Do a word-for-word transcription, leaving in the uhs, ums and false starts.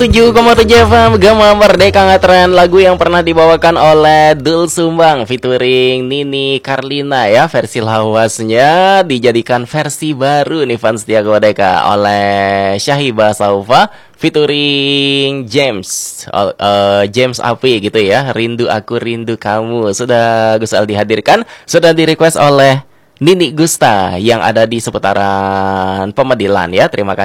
tujuh koma tujuh F M Gema Merdeka Ngetren, lagu yang pernah dibawakan oleh Dul Sumbang featuring Nini Carlina ya. Versi lawasnya dijadikan versi baru nih fans setia Godeka oleh Syahiba Saufa featuring James uh, uh, James Api gitu ya. Rindu Aku Rindu Kamu sudah Gus Al dihadirkan, sudah di request oleh Nini Gusta yang ada di seputaran Pemedilan ya. Terima kasih